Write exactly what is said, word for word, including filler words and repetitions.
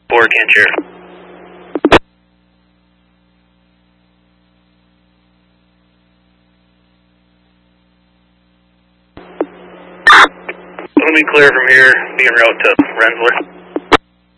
four, can't share. Let me clear from here, be en route to Rensselaer.